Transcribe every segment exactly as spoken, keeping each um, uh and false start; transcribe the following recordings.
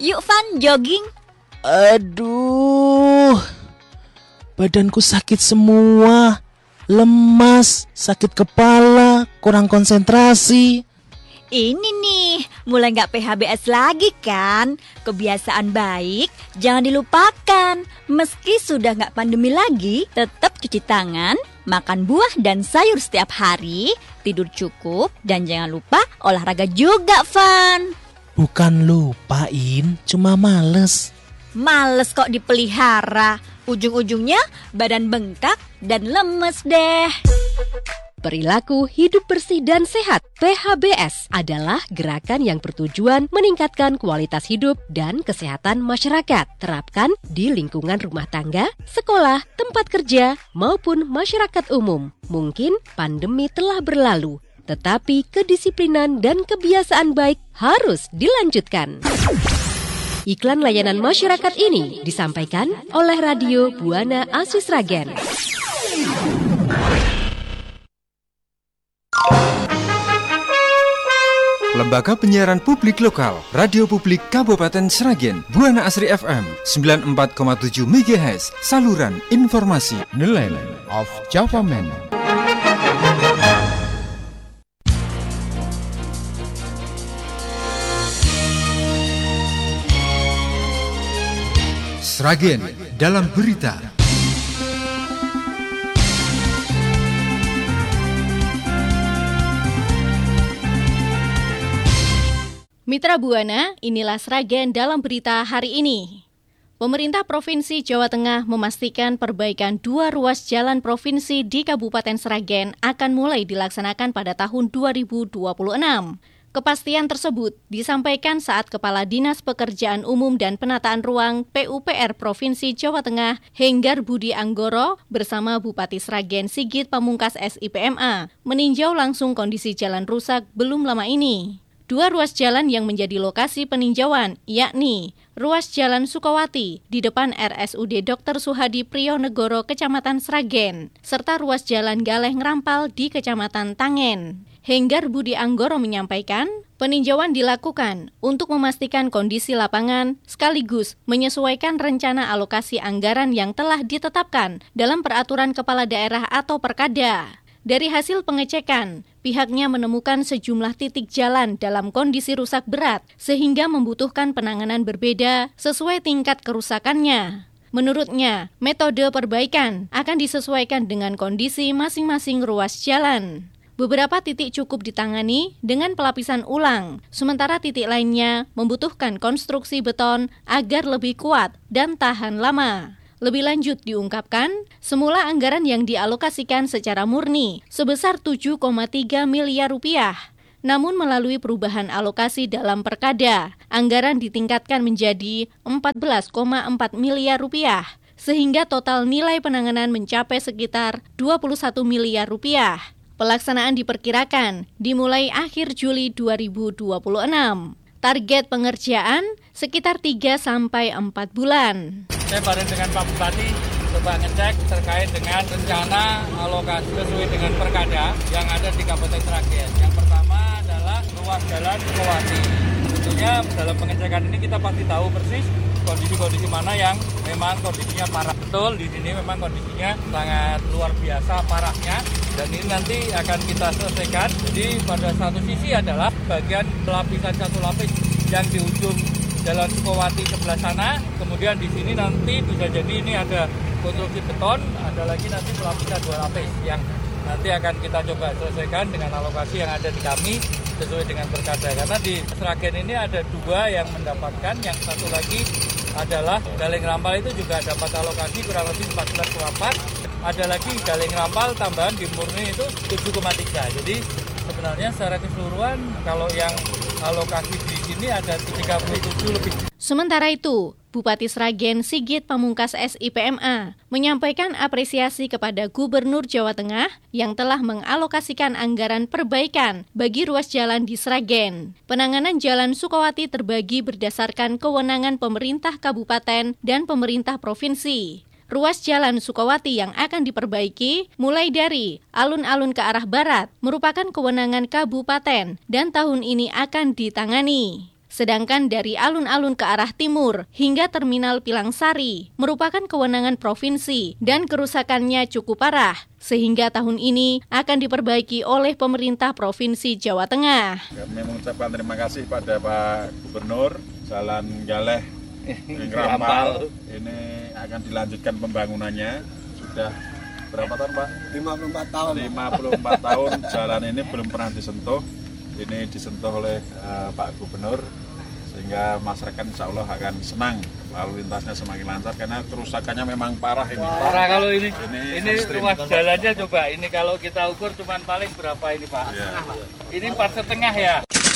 Yuk Van, jogging. Aduh, badanku sakit semua. Lemas, sakit kepala, kurang konsentrasi. Ini nih, mulai gak P H B S lagi kan? Kebiasaan baik, jangan dilupakan. Meski sudah gak pandemi lagi, tetap cuci tangan, makan buah dan sayur setiap hari, tidur cukup, dan jangan lupa olahraga juga, Van. Bukan lupain, cuma males. Males kok dipelihara, ujung-ujungnya badan bengkak dan lemes deh. Perilaku hidup bersih dan sehat P H B S adalah gerakan yang bertujuan meningkatkan kualitas hidup dan kesehatan masyarakat. Terapkan di lingkungan rumah tangga, sekolah, tempat kerja, maupun masyarakat umum. Mungkin pandemi telah berlalu, tetapi kedisiplinan dan kebiasaan baik harus dilanjutkan. Iklan layanan masyarakat ini disampaikan oleh Radio Buana Asis Sragen. Lembaga Penyiaran Publik Lokal, Radio Publik Kabupaten Sragen, Buana Asri F M sembilan puluh empat koma tujuh megahertz, saluran informasi Nelayan of Java Man. Sragen dalam berita. Mitra Buana, inilah Sragen dalam berita hari ini. Pemerintah Provinsi Jawa Tengah memastikan perbaikan dua ruas jalan provinsi di Kabupaten Sragen akan mulai dilaksanakan pada tahun dua ribu dua puluh enam. Kepastian tersebut disampaikan saat Kepala Dinas Pekerjaan Umum dan Penataan Ruang P U P R Provinsi Jawa Tengah, Henggar Budi Anggoro, bersama Bupati Sragen Sigit Pamungkas S I P M A, meninjau langsung kondisi jalan rusak belum lama ini. Dua ruas jalan yang menjadi lokasi peninjauan, yakni ruas Jalan Sukawati di depan R S U D Dokter Suhadi Priyonegoro, Kecamatan Sragen, serta ruas Jalan Galeh Ngrampal di Kecamatan Tangen. Henggar Budi Anggoro menyampaikan, peninjauan dilakukan untuk memastikan kondisi lapangan sekaligus menyesuaikan rencana alokasi anggaran yang telah ditetapkan dalam Peraturan Kepala Daerah atau Perkada. Dari hasil pengecekan, pihaknya menemukan sejumlah titik jalan dalam kondisi rusak berat sehingga membutuhkan penanganan berbeda sesuai tingkat kerusakannya. Menurutnya, metode perbaikan akan disesuaikan dengan kondisi masing-masing ruas jalan. Beberapa titik cukup ditangani dengan pelapisan ulang, sementara titik lainnya membutuhkan konstruksi beton agar lebih kuat dan tahan lama. Lebih lanjut diungkapkan, semula anggaran yang dialokasikan secara murni sebesar tujuh koma tiga miliar rupiah. Namun melalui perubahan alokasi dalam Perkada, anggaran ditingkatkan menjadi empat belas koma empat miliar rupiah, sehingga total nilai penanganan mencapai sekitar dua puluh satu miliar rupiah. Pelaksanaan diperkirakan dimulai akhir Juli dua ribu dua puluh enam. Target pengerjaan sekitar tiga sampai empat bulan. Saya bareng dengan Pak Bupati coba ngecek terkait dengan rencana alokasi sesuai dengan Perkada yang ada di Kabupaten Sragen. Yang pertama adalah ruas jalan Sukawati. Tentunya dalam pengecekan ini kita pasti tahu persis kondisi-kondisi mana yang memang kondisinya parah. Betul, di sini memang kondisinya sangat luar biasa parahnya. Dan ini nanti akan kita selesaikan. Jadi pada satu sisi adalah bagian lapisan satu lapis yang di ujung Jalan Sukawati sebelah sana. Kemudian di sini nanti bisa jadi ini ada konstruksi beton, ada lagi nanti pelapisan dua lapis yang nanti akan kita coba selesaikan dengan alokasi yang ada di kami sesuai dengan Perkada. Karena di Sragen ini ada dua yang mendapatkan, yang satu lagi adalah Galeh Ngrampal itu juga dapat alokasi kurang lebih empat belas koma empat. Ada lagi Galeh Ngrampal tambahan di murni itu tujuh koma tiga. Jadi sebenarnya secara keseluruhan kalau yang alokasi di sini ada tiga puluh tujuh lebih. Sementara itu, Bupati Sragen Sigit Pamungkas S I P M A menyampaikan apresiasi kepada Gubernur Jawa Tengah yang telah mengalokasikan anggaran perbaikan bagi ruas jalan di Sragen. Penanganan Jalan Sukawati terbagi berdasarkan kewenangan pemerintah kabupaten dan pemerintah provinsi. Ruas Jalan Sukawati yang akan diperbaiki mulai dari alun-alun ke arah barat merupakan kewenangan kabupaten dan tahun ini akan ditangani. Sedangkan dari alun-alun ke arah timur hingga terminal Pilangsari merupakan kewenangan provinsi dan kerusakannya cukup parah, sehingga tahun ini akan diperbaiki oleh pemerintah Provinsi Jawa Tengah. Kami mengucapkan terima kasih pada Pak Gubernur. Jalan Galeh Rampal ini akan dilanjutkan pembangunannya. Sudah berapa tahun Pak? lima puluh empat tahun. lima puluh empat tahun jalan ini belum pernah disentuh. Ini disentuh oleh uh, Pak Gubernur, sehingga masyarakat insya Allah akan senang, lalu lintasnya semakin lancar karena kerusakannya memang parah ini. Parah kalau ini. Ini, ini ruas jalannya coba, ini kalau kita ukur cuma paling berapa ini Pak? Ya. Ini empat setengah ya.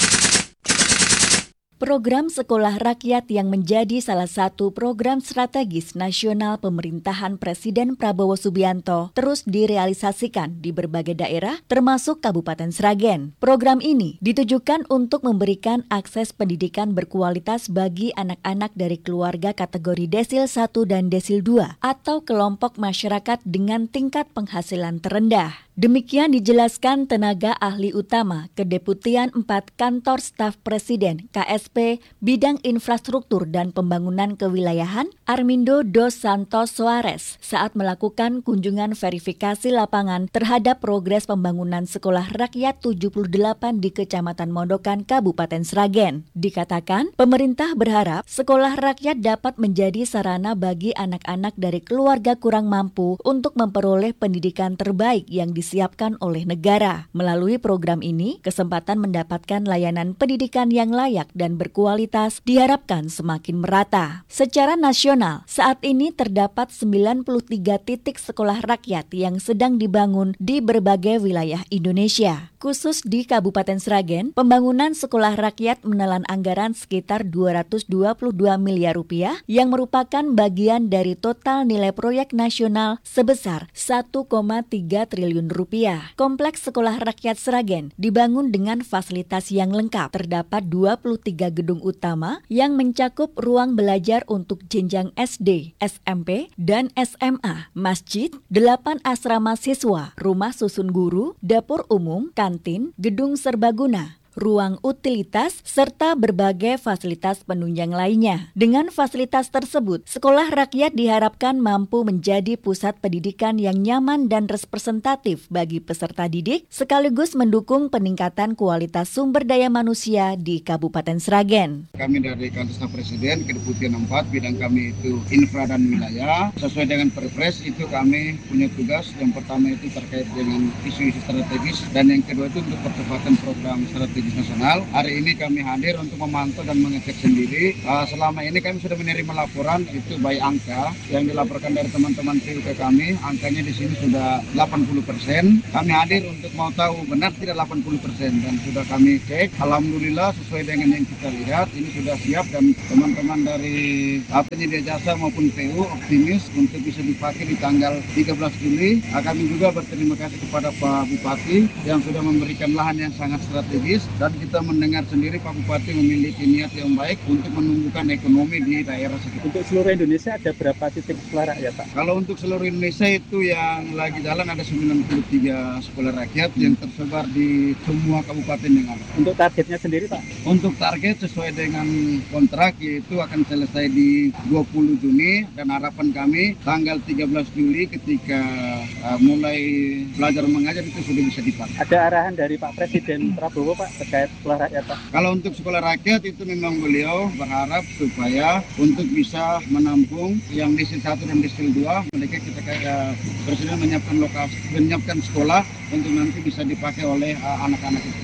Program Sekolah Rakyat yang menjadi salah satu program strategis nasional pemerintahan Presiden Prabowo Subianto terus direalisasikan di berbagai daerah termasuk Kabupaten Sragen. Program ini ditujukan untuk memberikan akses pendidikan berkualitas bagi anak-anak dari keluarga kategori desil satu dan desil dua atau kelompok masyarakat dengan tingkat penghasilan terendah. Demikian dijelaskan tenaga ahli utama Kedeputian empat Kantor Staf Presiden K S P Bidang Infrastruktur dan Pembangunan Kewilayahan Armindo Dos Santos Soares saat melakukan kunjungan verifikasi lapangan terhadap progres pembangunan Sekolah Rakyat tujuh puluh delapan di Kecamatan Mondokan, Kabupaten Sragen. Dikatakan, pemerintah berharap sekolah rakyat dapat menjadi sarana bagi anak-anak dari keluarga kurang mampu untuk memperoleh pendidikan terbaik yang disiapkan oleh negara. Melalui program ini, kesempatan mendapatkan layanan pendidikan yang layak dan berkualitas diharapkan semakin merata. Secara nasional, saat ini terdapat sembilan puluh tiga titik sekolah rakyat yang sedang dibangun di berbagai wilayah Indonesia. Khusus di Kabupaten Sragen, pembangunan sekolah rakyat menelan anggaran sekitar dua ratus dua puluh dua miliar rupiah yang merupakan bagian dari total nilai proyek nasional sebesar satu koma tiga triliun rupiah. Kompleks Sekolah Rakyat Sragen dibangun dengan fasilitas yang lengkap. Terdapat dua puluh tiga gedung utama yang mencakup ruang belajar untuk jenjang S D, S M P, dan S M A, masjid, delapan asrama siswa, rumah susun guru, dapur umum, kantin, gedung serbaguna, ruang utilitas, serta berbagai fasilitas penunjang lainnya. Dengan fasilitas tersebut, sekolah rakyat diharapkan mampu menjadi pusat pendidikan yang nyaman dan representatif bagi peserta didik, sekaligus mendukung peningkatan kualitas sumber daya manusia di Kabupaten Sragen. Kami dari Kantor Staf Presiden, Kedeputian empat, bidang kami itu infra dan wilayah. Sesuai dengan Perpres itu kami punya tugas, yang pertama itu terkait dengan isu-isu strategis, dan yang kedua itu untuk percepatan program strategis nasional. Hari ini kami hadir untuk memantau dan mengecek sendiri. Uh, selama ini kami sudah menerima laporan itu baik angka yang dilaporkan dari teman-teman P U ke kami, angkanya di sini sudah delapan puluh persen. Kami hadir untuk mau tahu benar tidak delapan puluh persen dan sudah kami cek. Alhamdulillah sesuai dengan yang kita lihat ini sudah siap dan teman-teman dari uh, penyedia jasa maupun P U optimis untuk bisa dipakai di tanggal tiga belas Juli. Uh, kami juga berterima kasih kepada Pak Bupati yang sudah memberikan lahan yang sangat strategis. Dan kita mendengar sendiri Pak Bupati memiliki niat yang baik untuk menumbuhkan ekonomi di daerah sekitar. Untuk seluruh Indonesia ada berapa titik sekolah rakyat Pak? Kalau untuk seluruh Indonesia itu yang lagi jalan ada sembilan puluh tiga sekolah rakyat yang tersebar di semua kabupaten yang ada. Untuk targetnya sendiri Pak? Untuk target sesuai dengan kontrak yaitu akan selesai di dua puluh Juni dan harapan kami tanggal tiga belas Juli ketika uh, mulai belajar mengajar itu sudah bisa dipakai. Ada arahan dari Pak Presiden Prabowo Pak terkait sekolah rakyat Pak? Kalau untuk sekolah rakyat itu memang beliau berharap supaya untuk bisa menampung yang desil satu dan desil dua, mereka kita kayak Presiden menyiapkan lokasi, menyiapkan sekolah untuk nanti bisa dipakai oleh uh, anak-anak itu.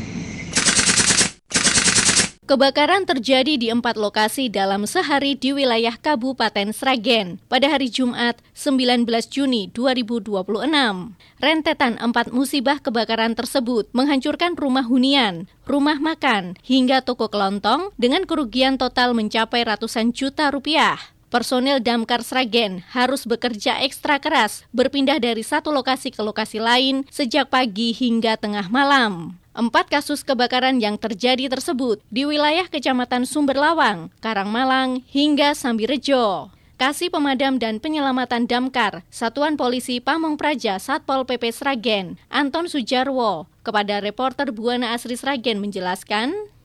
Kebakaran terjadi di empat lokasi dalam sehari di wilayah Kabupaten Sragen pada hari Jumat sembilan belas Juni dua ribu dua puluh enam. Rentetan empat musibah kebakaran tersebut menghancurkan rumah hunian, rumah makan, hingga toko kelontong dengan kerugian total mencapai ratusan juta rupiah. Personel Damkar Sragen harus bekerja ekstra keras berpindah dari satu lokasi ke lokasi lain sejak pagi hingga tengah malam. Empat kasus kebakaran yang terjadi tersebut di wilayah Kecamatan Sumberlawang, Karangmalang, hingga Sambirejo. Kasih Pemadam dan Penyelamatan Damkar, Satuan Polisi Pamong Praja Satpol P P Sragen, Anton Sujarwo, kepada reporter Buana Asri Sragen menjelaskan,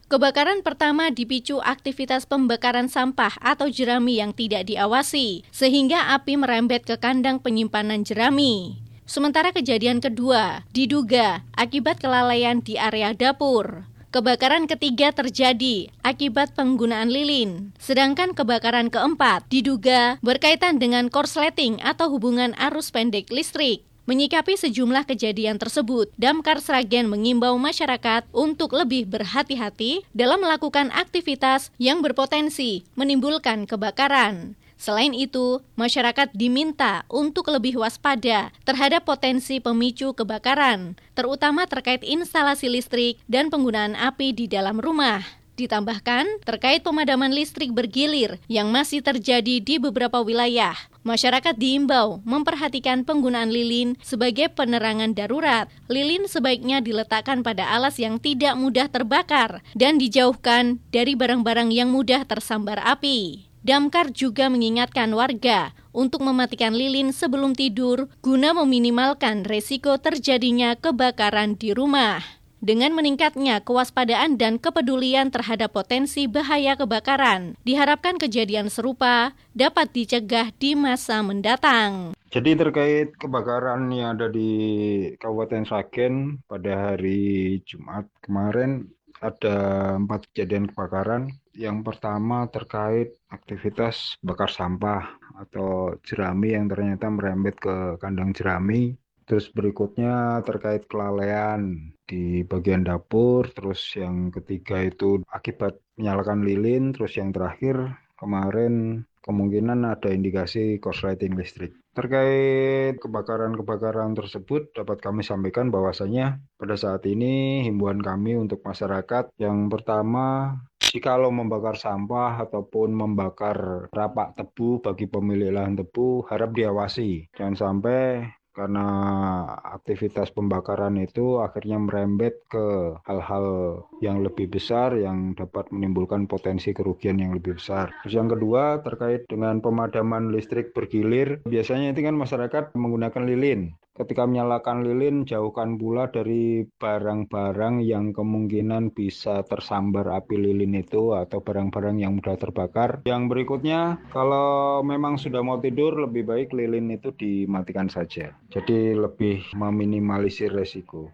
Kebakaran pertama dipicu aktivitas pembakaran sampah atau jerami yang tidak diawasi, sehingga api merembet ke kandang penyimpanan jerami. Sementara kejadian kedua diduga akibat kelalaian di area dapur. Kebakaran ketiga terjadi akibat penggunaan lilin. Sedangkan kebakaran keempat diduga berkaitan dengan korsleting atau hubungan arus pendek listrik. Menyikapi sejumlah kejadian tersebut, Damkar Sragen mengimbau masyarakat untuk lebih berhati-hati dalam melakukan aktivitas yang berpotensi menimbulkan kebakaran. Selain itu, masyarakat diminta untuk lebih waspada terhadap potensi pemicu kebakaran, terutama terkait instalasi listrik dan penggunaan api di dalam rumah. Ditambahkan, terkait pemadaman listrik bergilir yang masih terjadi di beberapa wilayah, masyarakat diimbau memperhatikan penggunaan lilin sebagai penerangan darurat. Lilin sebaiknya diletakkan pada alas yang tidak mudah terbakar dan dijauhkan dari barang-barang yang mudah tersambar api. Damkar juga mengingatkan warga untuk mematikan lilin sebelum tidur guna meminimalkan resiko terjadinya kebakaran di rumah. Dengan meningkatnya kewaspadaan dan kepedulian terhadap potensi bahaya kebakaran, diharapkan kejadian serupa dapat dicegah di masa mendatang. Jadi terkait kebakaran yang ada di Kabupaten Sragen pada hari Jumat kemarin, ada empat kejadian kebakaran. Yang pertama terkait aktivitas bakar sampah atau jerami yang ternyata merembet ke kandang jerami. Terus berikutnya terkait kelalaian di bagian dapur. Terus yang ketiga itu akibat menyalakan lilin. Terus yang terakhir kemarin kemungkinan ada indikasi korsleting listrik. Terkait kebakaran-kebakaran tersebut dapat kami sampaikan bahwasanya pada saat ini himbauan kami untuk masyarakat yang pertama, jikalau membakar sampah ataupun membakar rapak tebu bagi pemilik lahan tebu harap diawasi. Jangan sampai karena aktivitas pembakaran itu akhirnya merembet ke hal-hal yang lebih besar yang dapat menimbulkan potensi kerugian yang lebih besar. Terus yang kedua terkait dengan pemadaman listrik bergilir, biasanya itu kan masyarakat menggunakan lilin. Ketika menyalakan lilin, jauhkan pula dari barang-barang yang kemungkinan bisa tersambar api lilin itu atau barang-barang yang mudah terbakar. Yang berikutnya, kalau memang sudah mau tidur, lebih baik lilin itu dimatikan saja. Jadi lebih meminimalisir resiko.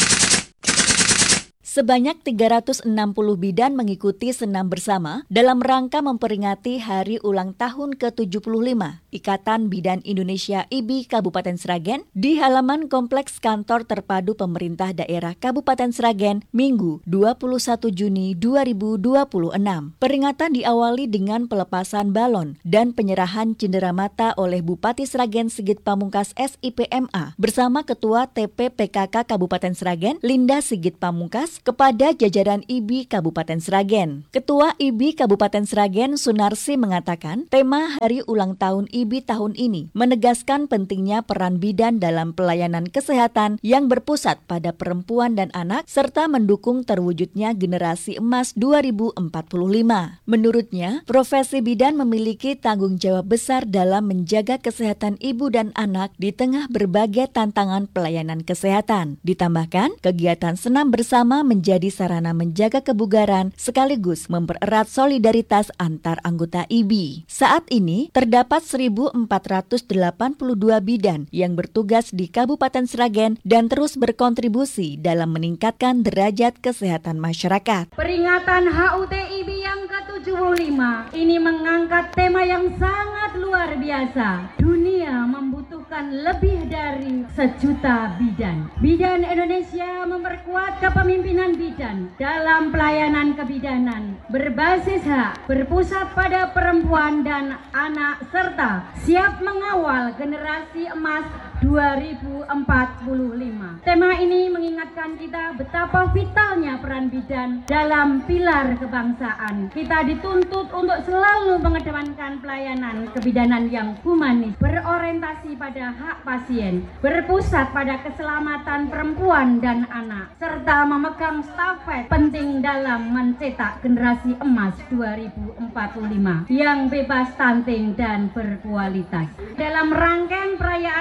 Sebanyak tiga ratus enam puluh bidan mengikuti senam bersama dalam rangka memperingati Hari Ulang Tahun ke tujuh puluh lima Ikatan Bidan Indonesia I B I Kabupaten Sragen di halaman Kompleks Kantor Terpadu Pemerintah Daerah Kabupaten Sragen Minggu dua puluh satu Juni dua ribu dua puluh enam. Peringatan diawali dengan pelepasan balon dan penyerahan cenderamata oleh Bupati Sragen Sigit Pamungkas S I P M A bersama Ketua T P P K K Kabupaten Sragen Linda Sigit Pamungkas kepada jajaran I B I Kabupaten Sragen. Ketua I B I Kabupaten Sragen Sunarsi mengatakan, tema Hari Ulang Tahun I B I tahun ini menegaskan pentingnya peran bidan dalam pelayanan kesehatan yang berpusat pada perempuan dan anak serta mendukung terwujudnya generasi emas dua ribu empat puluh lima. Menurutnya, profesi bidan memiliki tanggung jawab besar dalam menjaga kesehatan ibu dan anak di tengah berbagai tantangan pelayanan kesehatan. Ditambahkan, kegiatan senam bersama menjadi sarana menjaga kebugaran sekaligus mempererat solidaritas antar anggota I B I. Saat ini terdapat seribu empat ratus delapan puluh dua bidan yang bertugas di Kabupaten Sragen dan terus berkontribusi dalam meningkatkan derajat kesehatan masyarakat. Peringatan H U T I B I yang ke tujuh puluh lima ini mengangkat tema yang sangat luar biasa. Dunia membutuhkan lebih dari sejuta bidan. Bidan Indonesia memperkuat kepemimpinan bidan dalam pelayanan kebidanan berbasis hak, berpusat pada perempuan dan anak serta siap mengawal generasi emas dua ribu empat puluh lima. Tema ini mengingatkan kita betapa vitalnya peran bidan dalam pilar kebangsaan. Kita dituntut untuk selalu mengedepankan pelayanan kebidanan yang humanis, berorientasi pada hak pasien, berpusat pada keselamatan perempuan dan anak, serta memegang stafet penting dalam mencetak generasi emas dua ribu empat puluh lima yang bebas stunting dan berkualitas. Dalam rangkaian perayaan Hari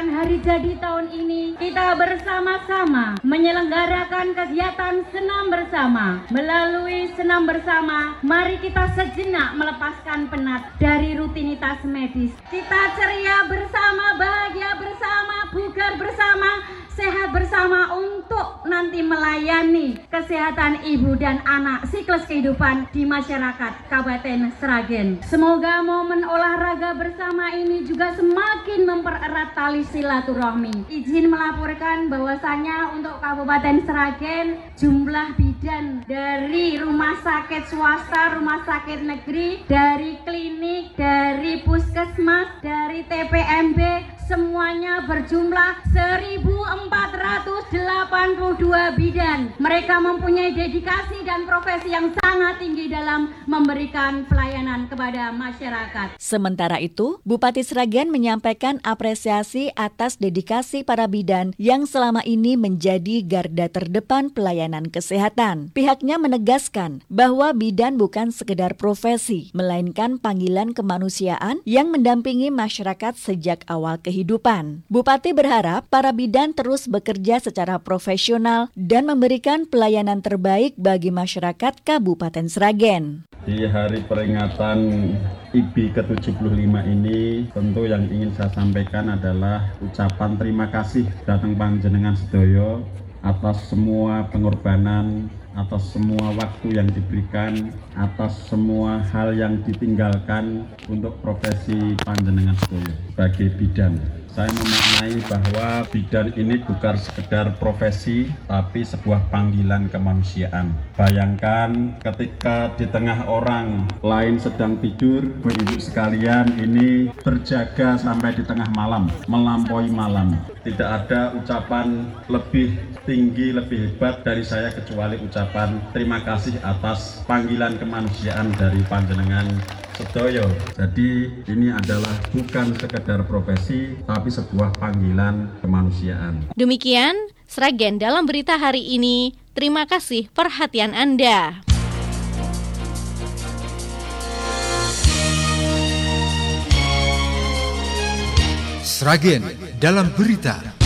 Jadi tahun ini kita bersama-sama menyelenggarakan kegiatan senam bersama. Melalui senam bersama, mari kita sejenak melepaskan penat dari rutinitas medis. Kita ceria bersama, bahagia bersama, bugar bersama, sehat bersama untuk nanti melayani kesehatan ibu dan anak, siklus kehidupan di masyarakat Kabupaten Sragen. Semoga momen olahraga bersama ini juga semakin mempererat tali silaturahmi. Izin melaporkan bahwasanya untuk Kabupaten Sragen jumlah bidan dari rumah sakit swasta, rumah sakit negeri, dari klinik, dari puskesmas, dari T P M B semuanya berjumlah seribu empat ratus delapan puluh dua bidan. Mereka mempunyai dedikasi dan profesi yang sangat tinggi dalam memberikan pelayanan kepada masyarakat. Sementara itu, Bupati Sragen menyampaikan apresiasi atas dedikasi para bidan yang selama ini menjadi garda terdepan pelayanan kesehatan. Pihaknya menegaskan bahwa bidan bukan sekedar profesi, melainkan panggilan kemanusiaan yang mendampingi masyarakat sejak awal kehidupan. Kehidupan. Bupati berharap para bidan terus bekerja secara profesional dan memberikan pelayanan terbaik bagi masyarakat Kabupaten Sragen. Di hari peringatan I B ke tujuh puluh lima ini, tentu yang ingin saya sampaikan adalah ucapan terima kasih datang panjenengan sedoyo atas semua pengorbanan, atas semua waktu yang diberikan, atas semua hal yang ditinggalkan untuk profesi panjenengan sedoyo sebagai bidan. Saya memaknai bahwa bidan ini bukan sekedar profesi, tapi sebuah panggilan kemanusiaan. Bayangkan ketika di tengah orang lain sedang tidur, ibu-ibu sekalian ini berjaga sampai di tengah malam, melampaui malam. Tidak ada ucapan lebih tinggi, lebih hebat dari saya kecuali ucapan terima kasih atas panggilan kemanusiaan dari panjenengan sedoyo. Jadi ini adalah bukan sekedar profesi, tapi sebuah panggilan kemanusiaan. Demikian Sragen dalam berita hari ini. Terima kasih perhatian Anda. Sragen dalam berita.